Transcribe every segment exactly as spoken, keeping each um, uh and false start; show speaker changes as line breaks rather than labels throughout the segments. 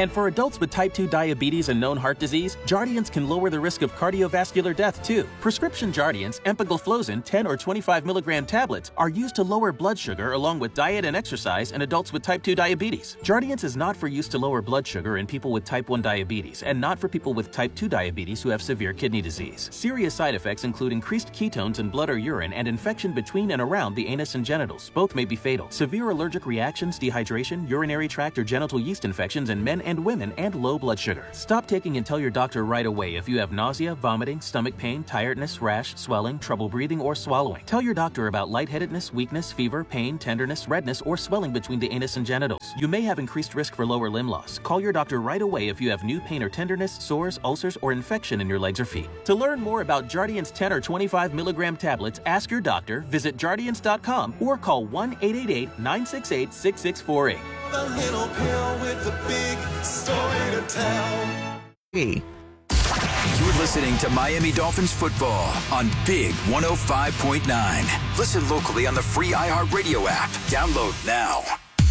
And for adults with type two diabetes and known heart disease, Jardiance can lower the risk of cardiovascular death too. Prescription Jardiance, empagliflozin ten or twenty-five milligram tablets are used to lower blood sugar along with diet and exercise in adults with type two diabetes. Jardiance is not for use to lower blood sugar in people with type one diabetes and not for people with type two diabetes who have severe kidney disease. Serious side effects include increased ketones in blood or urine and infection between and around the anus and genitals. Both may be fatal. Severe allergic reactions, dehydration, urinary tract or genital yeast infections in men and women, and low blood sugar. Stop taking and tell your doctor right away if you have nausea, vomiting, stomach pain, tiredness, rash, swelling, trouble breathing, or swallowing. Tell your doctor about lightheadedness, weakness, fever, pain, tenderness, redness, or swelling between the anus and genitals. You may have increased risk for lower limb loss. Call your doctor right away if you have new pain or tenderness, sores, ulcers, or infection in your legs or feet. To learn more about Jardiance ten or twenty-five milligram tablets, ask your doctor, visit Jardiance dot com, or call one eight eight eight, nine six eight, six six four eight.
The little pill with the big story to tell.
Hey.
You're listening to Miami Dolphins football on Big one oh five point nine. Listen locally on the free iHeartRadio app. Download now.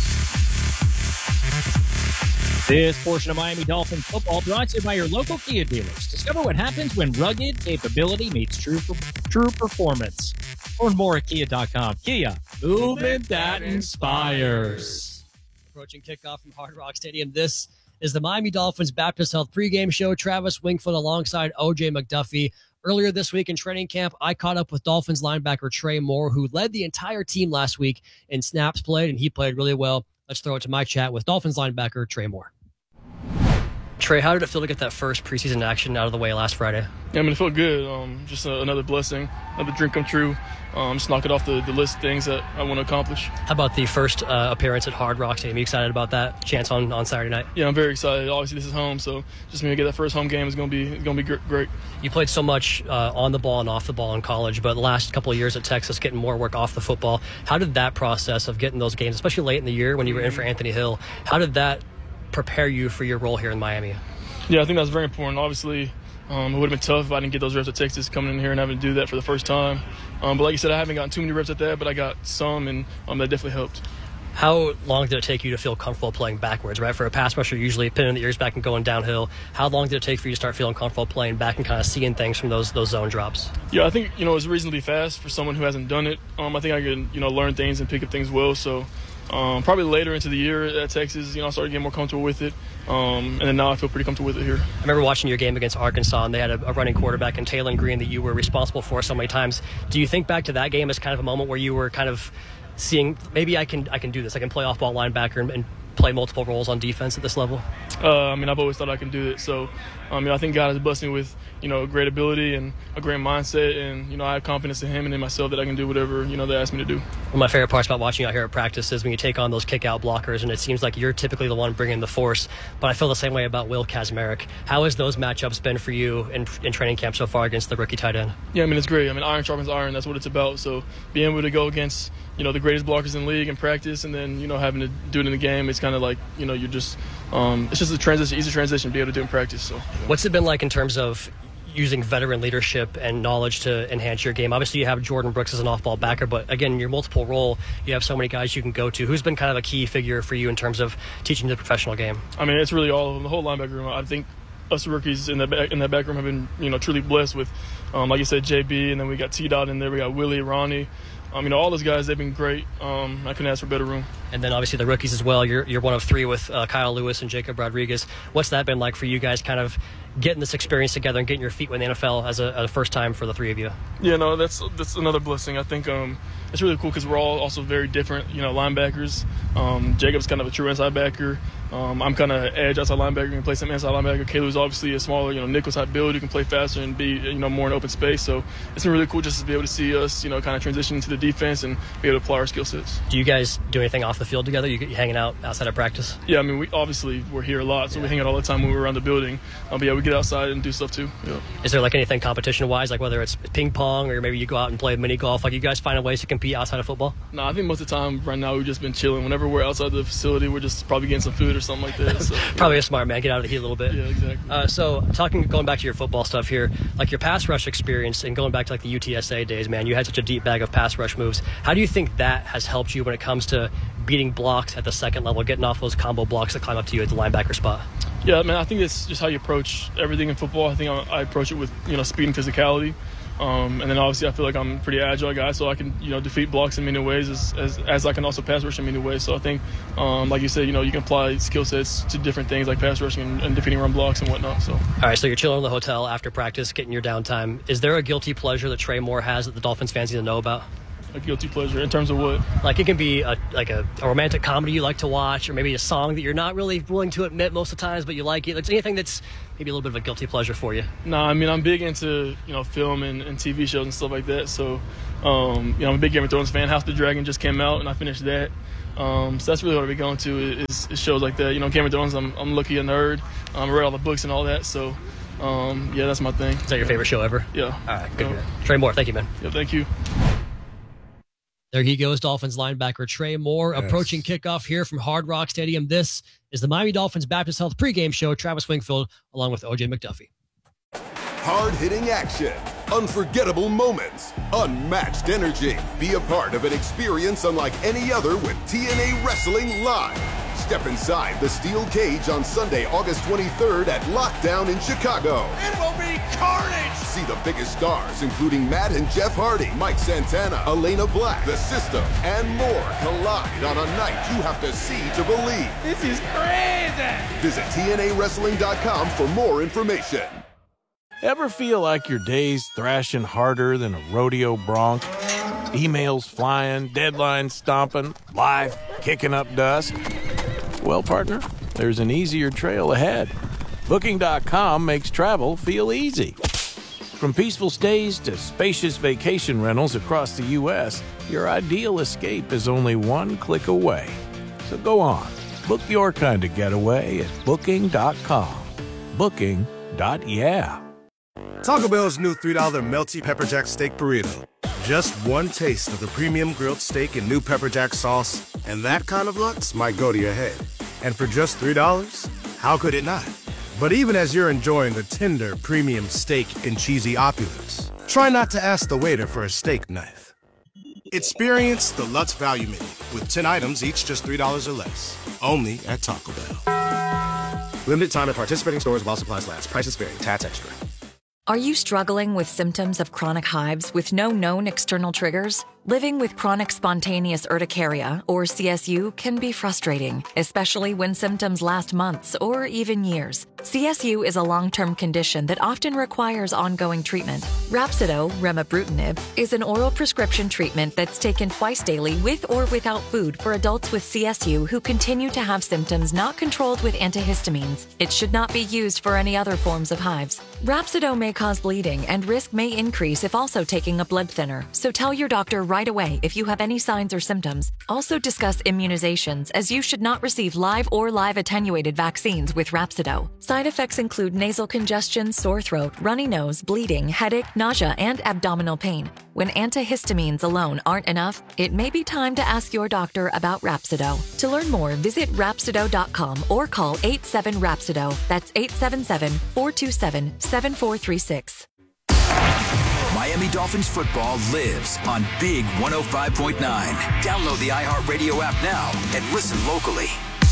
This portion of Miami Dolphins football brought to you by your local Kia dealers. Discover what happens when rugged capability meets true true performance. Learn more at Kia dot com. Kia, movement that inspires.
Approaching kickoff from Hard Rock Stadium. This is the Miami Dolphins Baptist Health pregame show. Travis Wingfield alongside O J McDuffie. Earlier this week in training camp, I caught up with Dolphins linebacker Trey Moore, who led the entire team last week in snaps played, and he played really well. Let's throw it to my chat with Dolphins linebacker Trey Moore. Trey, how did it feel to get that first preseason action out of the way last Friday?
Yeah, I mean, it felt good. Um, just a, another blessing, another dream come true. Um, just knock it off the, the list of things that I want to accomplish.
How about the first uh, appearance at Hard Rock Stadium? Are you excited about that chance on, on Saturday night?
Yeah, I'm very excited. Obviously, this is home, so just me to get that first home game is going to be going to be great.
You played so much uh, on the ball and off the ball in college, but the last couple of years at Texas, getting more work off the football. How did that process of getting those games, especially late in the year when you were in for Anthony Hill, how did that prepare you for your role here in Miami?
Yeah, I think that's very important. Obviously, um, it would have been tough if I didn't get those reps at Texas, coming in here and having to do that for the first time. Um, but like you said, I haven't gotten too many reps at that, but I got some, and um, that definitely helped.
How long did it take you to feel comfortable playing backwards, right? For a pass rusher, usually pinning the ears back and going downhill. How long did it take for you to start feeling comfortable playing back and kind of seeing things from those those zone drops?
Yeah, I think, you know, it's reasonably fast for someone who hasn't done it. Um, I think I can, you know, learn things and pick up things well. So um, probably later into the year at Texas, you know, I started getting more comfortable with it. Um, and then now I feel pretty comfortable with it here.
I remember watching your game against Arkansas, and they had a, a running quarterback in Taylon Green that you were responsible for so many times. Do you think back to that game as kind of a moment where you were kind of seeing, maybe I can I can do this, I can play off-ball linebacker and, and play multiple roles on defense at this level?
Uh, I mean, I've always thought I can do it. So, um, you know, I think God has blessed me with, you know, great ability and a great mindset. And, you know, I have confidence in him and in myself that I can do whatever, you know, they ask me to do.
One of my favorite parts about watching you out here at practice is when you take on those kick-out blockers, and it seems like you're typically the one bringing the force. But I feel the same way about Will Kazmarek. How has those matchups been for you in, in training camp so far against the rookie tight end?
Yeah, I mean, it's great. I mean, iron sharpens iron. That's what it's about. So being able to go against, you know, the greatest blockers in the league in practice, and then, you know, having to do it in the game, it's kind of like, you know, you're just um, it's just a transition, easy transition to be able to do in practice. So,
what's it been like in terms of using veteran leadership and knowledge to enhance your game? Obviously, you have Jordan Brooks as an off-ball backer, but again, in your multiple role, you have so many guys you can go to. Who's been kind of a key figure for you in terms of teaching the professional game?
I mean, it's really all of them, the whole linebacker room. I think us rookies in that back, in that back room have been, you know, truly blessed with, um, like you said, J B, and then we got T-Dot in there, we got Willie, Ronnie. Um, you know, all those guys, they've been great. Um, I couldn't ask for a better room.
And then obviously the rookies as well. You're you're one of three with uh, Kyle Lewis and Jacob Rodriguez. What's that been like for you guys, kind of getting this experience together and getting your feet in the N F L as a, a first time for the three of you?
Yeah, no, that's that's another blessing. I think um, it's really cool because we're all also very different, you know, linebackers. Um, Jacob's kind of a true inside backer. Um, I'm kind of edge outside linebacker. You can play some inside linebacker. Kalu's obviously a smaller, you know, nickel type build. You can play faster and be, you know, more in open space. So it's been really cool just to be able to see us, you know, kind of transition into the defense and be able to apply our skill sets.
Do you guys do anything off the field together? You, you hanging out outside of practice?
Yeah, I mean, we obviously we're here a lot, so yeah. We hang out all the time when we're around the building. Um, but yeah, we get outside and do stuff too. Yeah.
Is there like anything competition-wise, like whether it's ping pong or maybe you go out and play mini golf? Like, you guys find ways to compete outside of football?
No, I think most of the time right now we've just been chilling. Whenever we're outside the facility, we're just probably getting some food or something like that. So,
probably a smart man. Get out of the heat a little bit.
Yeah, exactly.
Uh, so talking, going back to your football stuff here, like your pass rush experience and going back to like the U T S A days, man, you had such a deep bag of pass rush moves. How do you think that has helped you when it comes to beating blocks at the second level, getting off those combo blocks that climb up to you at the linebacker spot?
Yeah, man, I think it's just how you approach everything in football. I think I, I approach it with, you know, speed and physicality. Um, and then obviously I feel like I'm a pretty agile guy, so I can, you know, defeat blocks in many ways as, as, as I can also pass rush in many ways. So I think, um, like you said, you know, you can apply skill sets to different things like pass rushing and, and defeating run blocks and whatnot. So. All
right, so you're chilling in the hotel after practice, getting your downtime. Is there a guilty pleasure that Trey Moore has that the Dolphins fans need to know about?
A guilty pleasure in terms of what?
Like it can be a, like a, a romantic comedy you like to watch, or maybe a song that you're not really willing to admit most of the times, but you like it. It's anything that's maybe a little bit of a guilty pleasure for you.
No, nah, I mean, I'm big into, you know, film and, and T V shows and stuff like that. So, um, you know, I'm a big Game of Thrones fan. House of the Dragon just came out, and I finished that. Um, so that's really what I've been going to is, is shows like that. You know, Game of Thrones, I'm, I'm lucky a nerd. Um, I read all the books and all that. So, um, yeah, that's my thing.
Is that your favorite show ever?
Yeah.
All right, good.
Yeah.
Trey Moore, thank you, man.
Yeah, thank you.
There he goes, Dolphins linebacker Trey Moore, yes. Approaching kickoff here from Hard Rock Stadium. This is the Miami Dolphins Baptist Health pregame show. Travis Wingfield along with O J McDuffie.
Hard-hitting action, unforgettable moments, unmatched energy. Be a part of an experience unlike any other with T N A Wrestling Live. Step inside the steel cage on Sunday, August twenty-third at Lockdown in Chicago.
It will be carnage!
See the biggest stars, including Matt and Jeff Hardy, Mike Santana, Elena Black, The System, and more collide on a night you have to see to believe.
This is crazy!
Visit T N A wrestling dot com for more information.
Ever feel like your day's thrashing harder than a rodeo bronc? Emails flying, deadlines stomping, life kicking up dust? Well, partner, there's an easier trail ahead. Booking dot com makes travel feel easy. From peaceful stays to spacious vacation rentals across the U S, your ideal escape is only one click away. So go on, book your kind of getaway at Booking dot com. Booking. Yeah.
Taco Bell's new three dollar Melty Pepper Jack Steak Burrito. Just one taste of the premium grilled steak and new pepper jack sauce, and that kind of lux might go to your head. And for just three dollars, how could it not? But even as you're enjoying the tender, premium steak and cheesy opulence, try not to ask the waiter for a steak knife. Experience the Lutz Value Menu with ten items, each just three dollars or less. Only at Taco Bell. Limited time at participating stores while supplies last. Prices vary. Tats extra.
Are you struggling with symptoms of chronic hives with no known external triggers? Living with chronic spontaneous urticaria, or C S U, can be frustrating, especially when symptoms last months or even years. C S U is a long-term condition that often requires ongoing treatment. Rhapsido, remibrutinib, is an oral prescription treatment that's taken twice daily with or without food for adults with C S U who continue to have symptoms not controlled with antihistamines. It should not be used for any other forms of hives. Rhapsido may cause bleeding, and risk may increase if also taking a blood thinner, so tell your doctor right away if you have any signs or symptoms. Also discuss immunizations, as you should not receive live or live attenuated vaccines with Rhapsido. Side effects include nasal congestion, sore throat, runny nose, bleeding, headache, nausea, and abdominal pain. When antihistamines alone aren't enough, it may be time to ask your doctor about Rhapsido. To learn more, visit Rhapsido dot com or call eight seven Rhapsido. That's eight seven seven, four two seven, seven four three six.
Miami Dolphins football lives on Big one oh five point nine. Download the iHeartRadio app now and listen locally.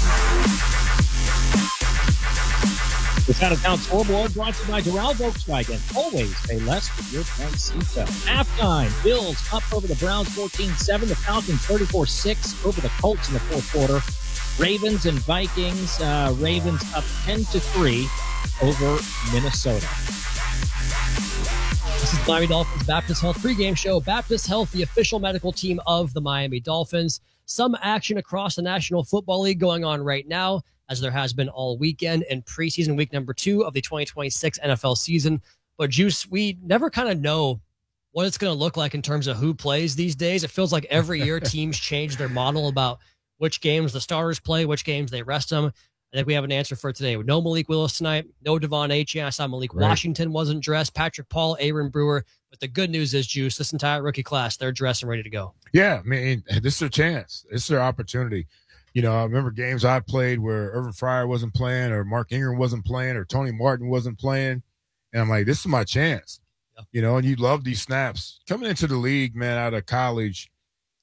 This out-of-town scoreboard brought to you by Doral Volkswagen. Always pay less with your front seat up. Halftime, Bills up over the Browns fourteen seven. The Falcons thirty-four six over the Colts in the fourth quarter. Ravens and Vikings. Uh, Ravens up ten to three over Minnesota.
This is the Miami Dolphins Baptist Health pregame show. Baptist Health, the official medical team of the Miami Dolphins. Some action across the National Football League going on right now, as there has been all weekend in preseason week number two of the twenty twenty-six N F L season. But, Juice, we never kind of know what it's going to look like in terms of who plays these days. It feels like every year teams change their model about which games the starters play, which games they rest them. I think we have an answer for today. No Malik Willis tonight. No Devon Achane. I saw Malik right. Washington wasn't dressed. Patrick Paul, Aaron Brewer. But the good news is, Juice, this entire rookie class, they're dressed and ready to go.
Yeah, I mean, this is their chance. This is their opportunity. You know, I remember games I played where Irvin Fryer wasn't playing or Mark Ingram wasn't playing or Tony Martin wasn't playing. And I'm like, this is my chance. Yeah. You know, and you love these snaps. Coming into the league, man, out of college,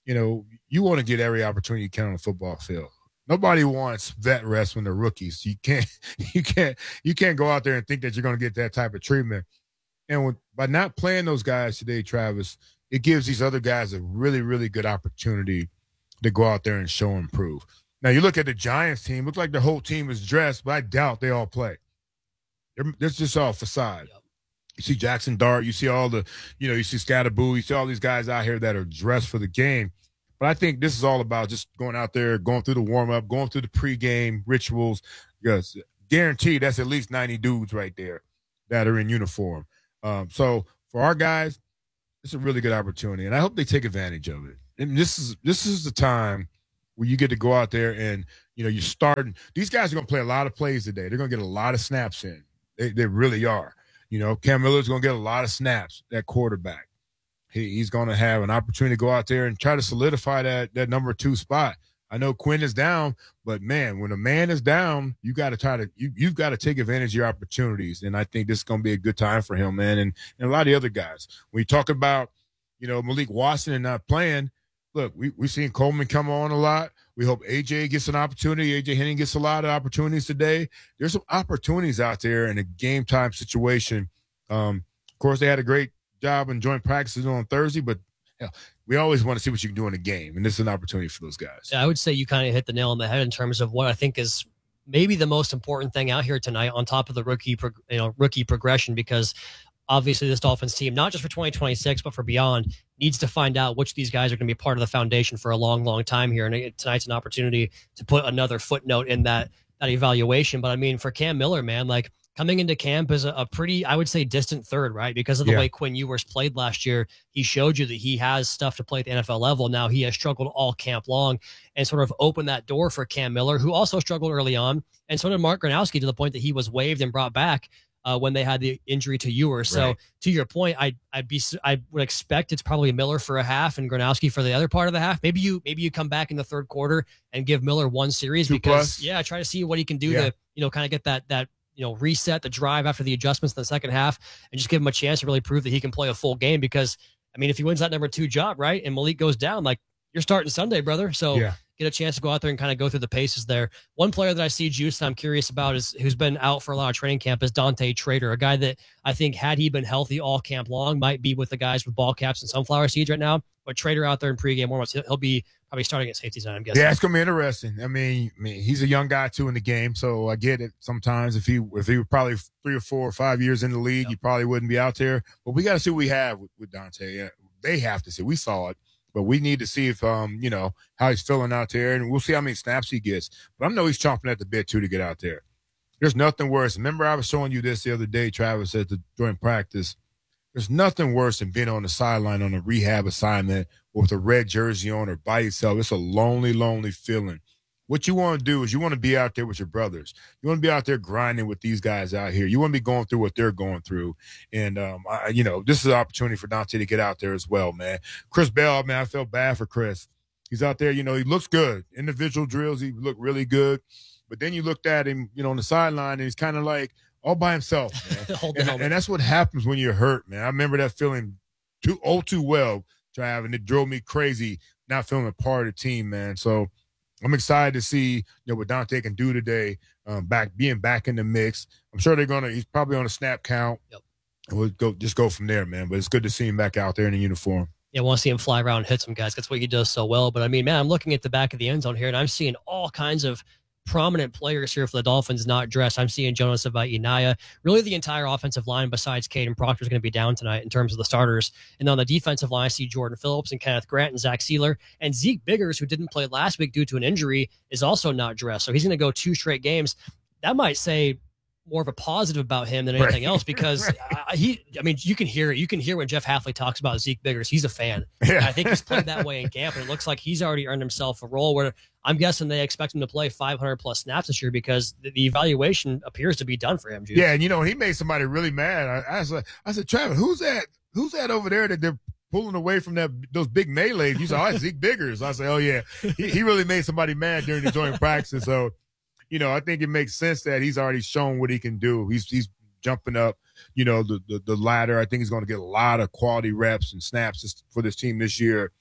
you know, you want to get every opportunity you can on the football field. Nobody wants vet rest when they're rookies. You can't, you can't, you can't go out there and think that you're going to get that type of treatment. And with, by not playing those guys today, Travis, it gives these other guys a really, really good opportunity to go out there and show and prove. Now, you look at the Giants team, looks like the whole team is dressed, but I doubt they all play. They're, that's just all facade. Yep. You see Jackson Dart, you see all the, you know, you see Scatterboo, you see all these guys out here that are dressed for the game. But I think this is all about just going out there, going through the warm-up, going through the pregame rituals. Yes, guaranteed that's at least ninety dudes right there that are in uniform. Um, so for our guys, it's a really good opportunity, and I hope they take advantage of it. And this is this is the time where you get to go out there and, you know, you're starting. These guys are going to play a lot of plays today. They're going to get a lot of snaps in. They, they really are. You know, Cam Miller's going to get a lot of snaps at quarterback. He, he's going to have an opportunity to go out there and try to solidify that that number two spot. I know Quinn is down, but, man, when a man is down, you got to try to you, – you've got to take advantage of your opportunities, and I think this is going to be a good time for him, man, and, and a lot of the other guys. When you talk about, you know, Malik Washington not playing, look, we, we've seen Coleman come on a lot. We hope A J gets an opportunity. A J Henning gets a lot of opportunities today. There's some opportunities out there in a game-time situation. Um, of course, they had a great job in joint practices on Thursday, but hell, we always want to see what you can do in a game, and this is an opportunity for those guys.
Yeah, I would say you kind of hit the nail on the head in terms of what I think is maybe the most important thing out here tonight on top of the rookie, prog- you know, rookie progression, because obviously this Dolphins team, not just for twenty twenty-six, but for beyond, needs to find out which of these guys are going to be part of the foundation for a long, long time here. And tonight's an opportunity to put another footnote in that, that evaluation. But I mean, for Cam Miller, man, like, coming into camp is a, a pretty, I would say, distant third, right? Because of the
yeah.
way Quinn Ewers played last year, he showed you that he has stuff to play at the N F L level. Now he has struggled all camp long and sort of opened that door for Cam Miller, who also struggled early on. And so did Mark Gronowski, to the point that he was waived and brought back uh, when they had the injury to Ewers. So
right.
to your point, I I'd be I would expect it's probably Miller for a half and Gronowski for the other part of the half. Maybe you maybe you come back in the third quarter and give Miller one series
Two
because
plus.
yeah, try to see what he can do
yeah.
to, you know, kind of get that that. you know, reset the drive after the adjustments in the second half and just give him a chance to really prove that he can play a full game. Because, I mean, if he wins that number two job, right, and Malik goes down, like, you're starting Sunday, brother. So
yeah.
get a chance to go out there and kind of go through the paces there. One player that I see juice that I'm curious about is who's been out for a lot of training camp is Dante Trader, a guy that I think had he been healthy all camp long might be with the guys with ball caps and sunflower seeds right now. But Trader out there in pregame warmups, he'll, he'll be probably starting at safety tonight, I'm guessing.
Yeah, it's gonna be interesting. I mean, I mean, he's a young guy too in the game, so I get it. Sometimes if he if he were probably three or four or five years in the league, yep. he probably wouldn't be out there. But we got to see what we have with, with Dante. Yeah, they have to see. We saw it, but we need to see if um you know how he's feeling out there, and we'll see how many snaps he gets. But I know he's chomping at the bit too to get out there. There's nothing worse. Remember, I was showing you this the other day, Travis, at the during practice. There's nothing worse than being on the sideline on a rehab assignment with a red jersey on or by yourself. It's a lonely, lonely feeling. What you want to do is you want to be out there with your brothers. You want to be out there grinding with these guys out here. You want to be going through what they're going through. And, um, I, you know, this is an opportunity for Dante to get out there as well, man. Chris Bell, man, I felt bad for Chris. He's out there, you know, he looks good. Individual drills, he looked really good. But then you looked at him, you know, on the sideline, and he's kind of like, all by himself, man. and, and that's what happens when you're hurt, man. I remember that feeling too oh too well, Trav, and it drove me crazy not feeling a part of the team, man. So I'm excited to see, you know, what Dante can do today, um, back being back in the mix. I'm sure they're gonna. He's probably on a snap count.
Yep.
And we'll go just go from there, man. But it's good to see him back out there in the uniform.
Yeah, I want to see him fly around and hit some guys. That's what he does so well. But I mean, man, I'm looking at the back of the end zone here, and I'm seeing all kinds of prominent players here for the Dolphins not dressed. I'm seeing Jonas Avai-Inaya. Really, the entire offensive line besides Caden Proctor is going to be down tonight in terms of the starters. And on the defensive line, I see Jordan Phillips and Kenneth Grant and Zach Sealer. And Zeke Biggers, who didn't play last week due to an injury, is also not dressed. So he's going to go two straight games. That might say more of a positive about him than anything right. else, because uh, he, I mean, you can hear it. You can hear when Jeff Hafley talks about Zeke Biggers. He's a fan. Yeah. I think he's played that way in camp, and it looks like he's already earned himself a role where I'm guessing they expect him to play five hundred plus snaps this year because the, the evaluation appears to be done for him. Juice.
Yeah, and you know, he made somebody really mad. I, I was like, I said, Travis, who's that? Who's that over there that they're pulling away from that those big melees? You said, oh, it's Zeke Biggers. I said, oh yeah, he, he really made somebody mad during the joint practice. So, you know, I think it makes sense that he's already shown what he can do. He's he's jumping up, you know, the the, the ladder. I think he's going to get a lot of quality reps and snaps for this team this year.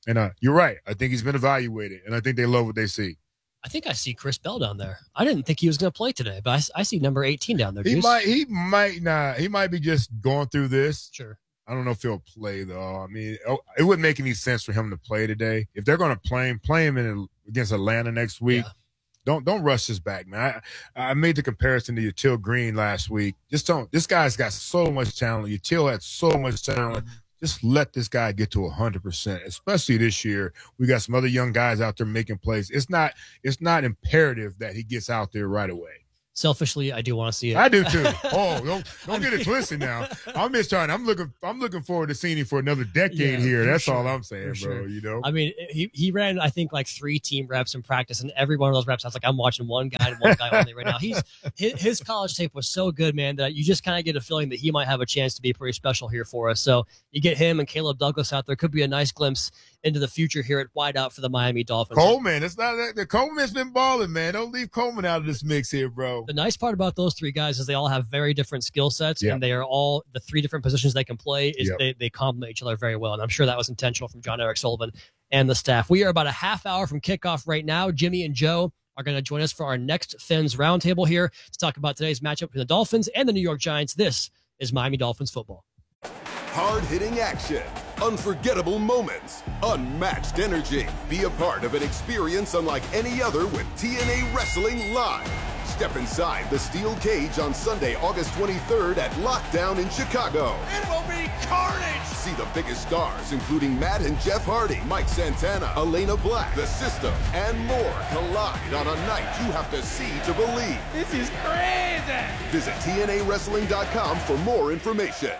And uh, you're right. I think he's been evaluated, and I think they love what they see.
I think I see Chris Bell down there. I didn't think he was going to play today, but I, I see number eighteen down there.
He
Juice.
might, he might not. He might be just going through this.
Sure.
I don't know if he'll play though. I mean, it wouldn't make any sense for him to play today. If they're going to play him, play him in against Atlanta next week. Yeah. Don't don't rush this back, man. I, I made the comparison to Util Green last week. Just don't. This guy's got so much talent. Util had so much talent. Mm-hmm. Just let this guy get to one hundred percent, especially this year. We got some other young guys out there making plays. It's not it's not imperative that he gets out there right away.
Selfishly, I do want to see it.
I do too. Oh, don't don't get it twisted now. I'm just trying. I'm looking. I'm looking forward to seeing him for another decade
yeah,
here. That's
sure.
all I'm saying, bro.
Sure.
You know.
I mean, he he ran I think like three team reps in practice, and every one of those reps, I was like, I'm watching one guy and one guy only right now. He's his, his college tape was so good, man, that you just kind of get a feeling that he might have a chance to be pretty special here for us. So you get him and Caleb Douglas out there. Could be a nice glimpse into the future here at wideout for the Miami Dolphins.
Coleman, it's not that the Coleman's been balling, man. Don't leave Coleman out of this mix here, bro.
The nice part about those three guys is they all have very different skill sets, yep. and they are all the three different positions they can play. Is yep. they they complement each other very well, and I'm sure that was intentional from John Eric Sullivan and the staff. We are about a half hour from kickoff right now. Jimmy and Joe are going to join us for our next Fins Roundtable here to talk about today's matchup between the Dolphins and the New York Giants. This is Miami Dolphins football.
Hard-hitting action, unforgettable moments, unmatched energy. Be a part of an experience unlike any other with T N A Wrestling Live. Step inside the steel cage on Sunday, August twenty-third at Lockdown in Chicago.
It will be carnage!
See the biggest stars, including Matt and Jeff Hardy, Mike Santana, Elena Black, The System, and more collide on a night you have to see to believe.
This is crazy!
Visit T N A wrestling dot com for more information.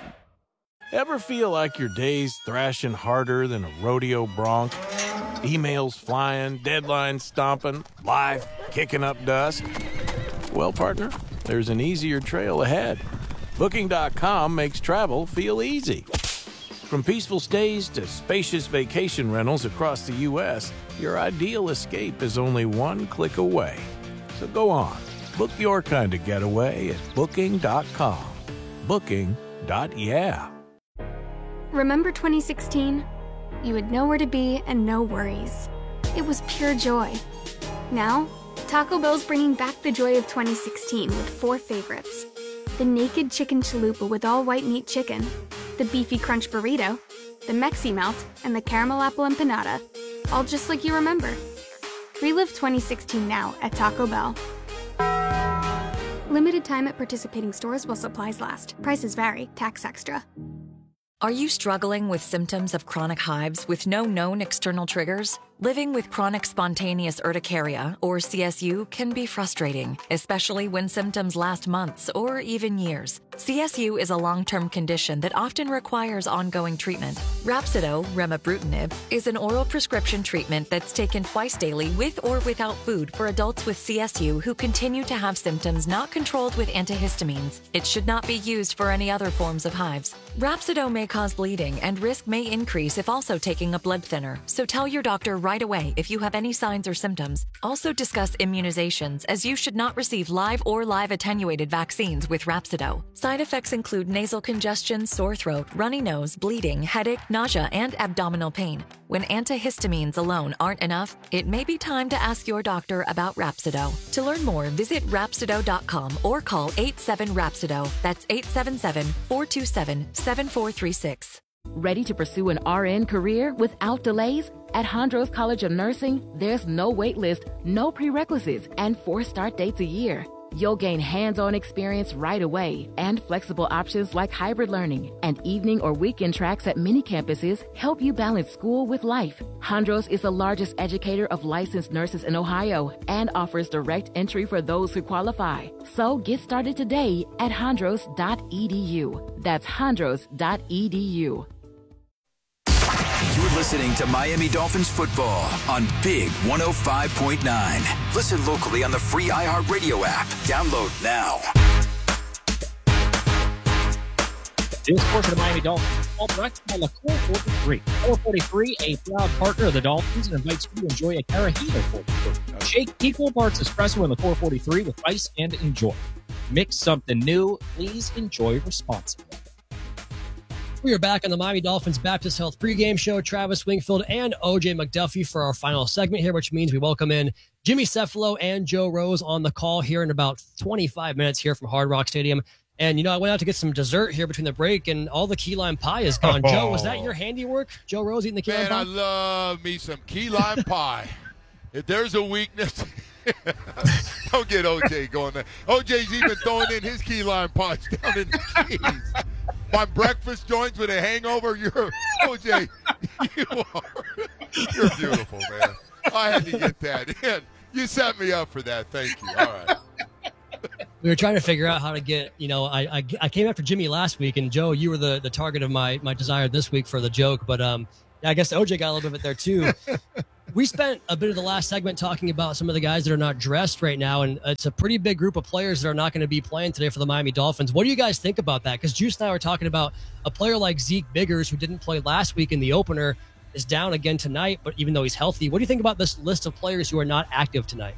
Ever feel like your day's thrashing harder than a rodeo bronc? Emails flying, deadlines stomping, life kicking up dust? Well, partner, there's an easier trail ahead. Booking dot com makes travel feel easy. From peaceful stays to spacious vacation rentals across the U S, your ideal escape is only one click away. So go on, book your kind of getaway at Booking dot com. Booking. Yeah.
Remember twenty sixteen? You had nowhere to be and no worries. It was pure joy. Now, Taco Bell's bringing back the joy of twenty sixteen with four favorites. The Naked Chicken Chalupa with all white meat chicken, the Beefy Crunch Burrito, the Mexi Melt, and the Caramel Apple Empanada. All just like you remember. Relive twenty sixteen now at Taco Bell. Limited time at participating stores while supplies last. Prices vary. Tax extra.
Are you struggling with symptoms of chronic hives with no known external triggers? Living with chronic spontaneous urticaria, or C S U, can be frustrating, especially when symptoms last months or even years. C S U is a long-term condition that often requires ongoing treatment. Rhapsido, remibrutinib, is an oral prescription treatment that's taken twice daily with or without food for adults with C S U who continue to have symptoms not controlled with antihistamines. It should not be used for any other forms of hives. Rhapsido may cause bleeding and risk may increase if also taking a blood thinner, so tell your doctor right away if you have any signs or symptoms. Also discuss immunizations, as you should not receive live or live attenuated vaccines with Rhapsido. Side effects include nasal congestion, sore throat, runny nose, bleeding, headache, nausea, and abdominal pain. When antihistamines alone aren't enough, it may be time to ask your doctor about Rhapsido. To learn more, visit Rhapsido dot com or call eight seven Rhapsido. That's eight seven seven, four two seven, seven four three six.
Ready to pursue an R N career without delays? At Hondros College of Nursing, there's no wait list, no prerequisites, and four start dates a year. You'll gain hands-on experience right away, and flexible options like hybrid learning and evening or weekend tracks at many campuses help you balance school with life. Hondros is the largest educator of licensed nurses in Ohio and offers direct entry for those who qualify. So get started today at hondros dot e d u. That's hondros dot e d u.
You're listening to Miami Dolphins football on Big one oh five point nine. Listen locally on the free iHeartRadio app. Download now.
This portion of Miami Dolphins football brought to you by La Core forty-three. Core forty-three, a proud partner of the Dolphins, and invites you to enjoy a Carajillo forty-three. Shake equal parts espresso in the Core forty-three with ice and enjoy. Mix something new. Please enjoy responsibly.
We are back on the Miami Dolphins Baptist Health pregame show. Travis Wingfield and O J McDuffie for our final segment here, which means we welcome in Jimmy Cefalo and Joe Rose on the call here in about twenty-five minutes here from Hard Rock Stadium. And, you know, I went out to get some dessert here between the break, and all the key lime pie is gone. Oh. Joe, was that your handiwork? Joe Rose eating the key
Man,
lime pie?
I love me some key lime pie. If there's a weakness, don't get O J going there. O J's even throwing in his key lime pies down in the Keys. My breakfast joints with a hangover, you're, O J, you are, you're beautiful, man. I had to get that in. You set me up for that. Thank you. All right.
We were trying to figure out how to get, you know, I, I I came after Jimmy last week, and Joe, you were the, the target of my my desire this week for the joke. But um, yeah, I guess O J got a little bit of it there too. We spent a bit of the last segment talking about some of the guys that are not dressed right now, and it's a pretty big group of players that are not going to be playing today for the Miami Dolphins. What do you guys think about that? Because Juice and I were talking about a player like Zeke Biggers, who didn't play last week in the opener, is down again tonight, but even though he's healthy. What do you think about this list of players who are not active tonight?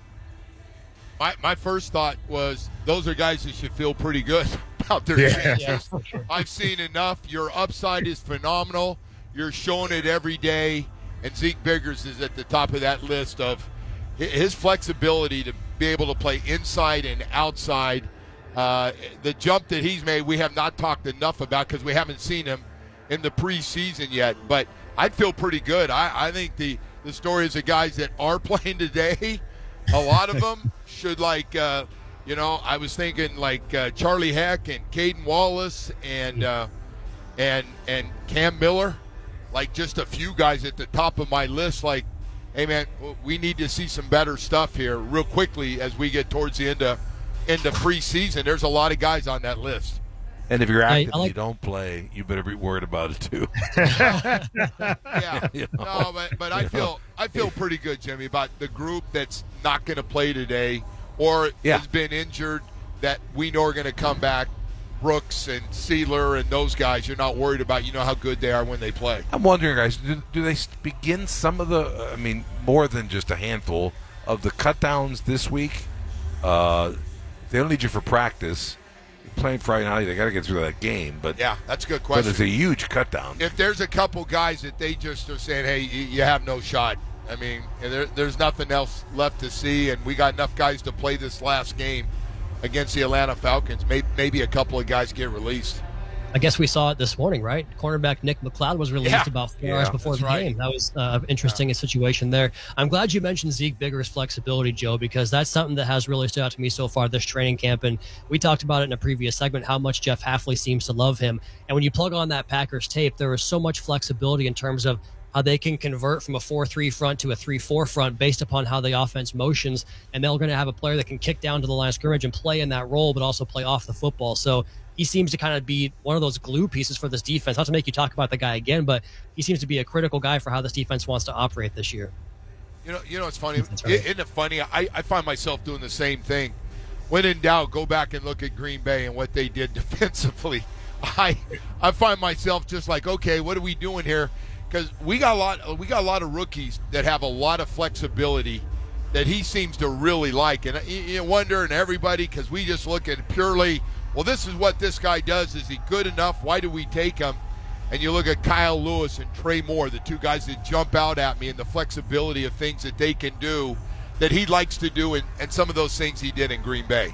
My my first thought was those are guys who should feel pretty good about their
Yeah.
chances. Yeah. I've seen enough. Your upside is phenomenal. You're showing it every day. And Zeke Biggers is at the top of that list of his flexibility to be able to play inside and outside. Uh, the jump that he's made, we have not talked enough about because we haven't seen him in the preseason yet. But I'd feel pretty good. I, I think the, the story is the guys that are playing today, a lot of them should like, uh, you know, I was thinking like uh, Charlie Heck and Caden Wallace and uh, and and Cam Miller. Like just a few guys at the top of my list, like, hey, man, we need to see some better stuff here real quickly as we get towards the end of, end of preseason. There's a lot of guys on that list.
And if you're active
I, I like-
and you don't play, you better be worried about it too.
Yeah,
You know?
no, but, but I feel I feel pretty good, Jimmy, about the group that's not going to play today or
Yeah.
has been injured that we know are going to come back. Brooks and Sealer and those guys, you're not worried about. You know how good they are when they play.
I'm wondering, guys, do, do they begin some of the, I mean, more than just a handful of the cut downs this week? Uh, they don't need you for practice. You're playing Friday night, they got to get through that game. But
Yeah, that's a good
but
question.
it's a huge cut down.
If there's a couple guys that they just are saying, hey, you, you have no shot. I mean, there, there's nothing else left to see, and we got enough guys to play this last game against the Atlanta Falcons. Maybe, maybe a couple of guys get released.
I guess we saw it this morning, right? Cornerback Nick McLeod was released
Yeah.
about four
Yeah,
hours before
that's
the
right.
game. That was uh, an interesting situation there. I'm glad you mentioned Zeke Biggers' flexibility, Joe, because that's something that has really stood out to me so far this training camp. And we talked about it in a previous segment, how much Jeff Hafley seems to love him. And when you plug on that Packers tape, there is so much flexibility in terms of how they can convert from a four three front to a three four front based upon how the offense motions. And they're going to have a player that can kick down to the line of scrimmage and play in that role, but also play off the football. So he seems to kind of be one of those glue pieces for this defense. Not to make you talk about the guy again, but he seems to be a critical guy for how this defense wants to operate this year.
You know, you know, it's funny.
That's right.
Isn't it funny? I, I find myself doing the same thing. When in doubt, go back and look at Green Bay and what they did defensively. I I find myself just like, okay, what are we doing here? Because we got a lot, we got a lot of rookies that have a lot of flexibility that he seems to really like, and you, you wonder, and everybody, because we just look at it purely, well, this is what this guy does. Is he good enough? Why do we take him? And you look at Kyle Lewis and Trey Moore, the two guys that jump out at me, and the flexibility of things that they can do that he likes to do, and, and some of those things he did in Green Bay.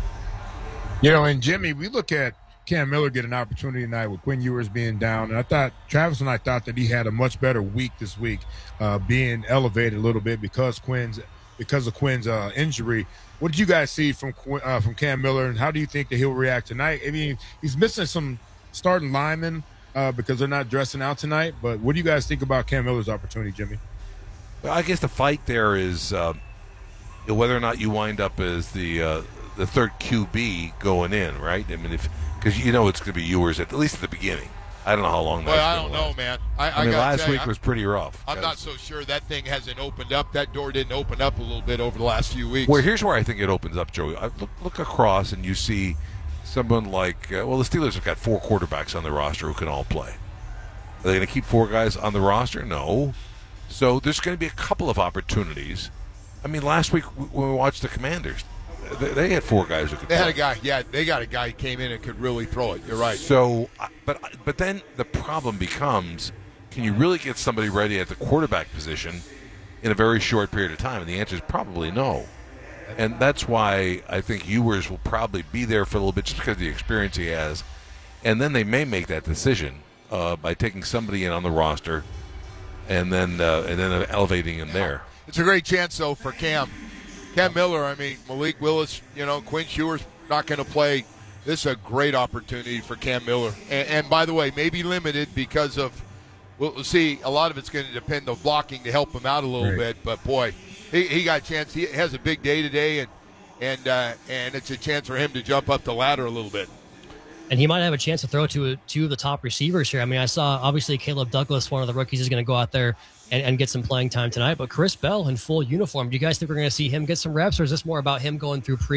You know, and Jimmy, we look at Cam Miller get an opportunity tonight with Quinn Ewers being down, and I thought Travis and I thought that he had a much better week this week, uh, being elevated a little bit because Quinn's because of Quinn's uh, injury. What did you guys see from uh, from Cam Miller, and how do you think that he'll react tonight? I mean, he's missing some starting linemen uh, because they're not dressing out tonight. But what do you guys think about Cam Miller's opportunity, Jimmy?
Well, I guess the fight there is uh, whether or not you wind up as the uh, the third Q B going in, right? I mean, if because you know it's going to be Ewers at, at least at the beginning. I don't know how long that's
Well, I
going
don't
to
know,
last.
man. I, I,
I mean,
gotta
last
tell you,
week was pretty rough.
I'm not so sure that thing hasn't opened up. That door didn't open up a little bit over the last few weeks.
Well, here's where I think it opens up, Joey. I look, look across and you see someone like, uh, well, the Steelers have got four quarterbacks on the roster who can all play. Are they going to keep four guys on the roster? No. So there's going to be a couple of opportunities. I mean, last week when we watched the Commanders,
they, they had four guys who could.
They
play.
had a guy. Yeah, they got a guy who came in and could really throw it. You're right.
So, but but then the problem becomes, can you really get somebody ready at the quarterback position in a very short period of time? And the answer is probably no. And that's why I think Ewers will probably be there for a little bit just because of the experience he has. And then they may make that decision uh, by taking somebody in on the roster and then uh, and then elevating him there.
It's a great chance, though, for Cam. Cam Miller, I mean, Malik Willis, you know, Quinn Ewers not going to play. This is a great opportunity for Cam Miller. And, and by the way, maybe limited because of, we'll see, a lot of it's going to depend on blocking to help him out a little
Right.
bit. But, boy, he, he got a chance. He has a big day today, and and uh, and it's a chance for him to jump up the ladder a little bit.
And he might have a chance to throw to two of the top receivers here. I mean, I saw, obviously, Caleb Douglas, one of the rookies, is going to go out there and, and get some playing time tonight. But Chris Bell in full uniform, do you guys think we're going to see him get some reps, or is this more about him going through pre